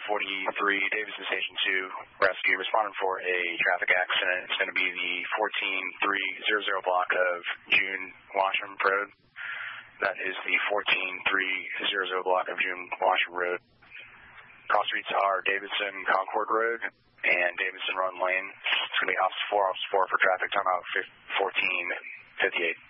43 Davidson Station 2 rescue responding for a traffic accident. It's going to be the 14300 block of June Washam Road. That is the 14300 block of June Washam Road. Cross streets are Davidson Concord Road and Davidson Run Lane. It's going to be Officer 4 for traffic timeout 1458.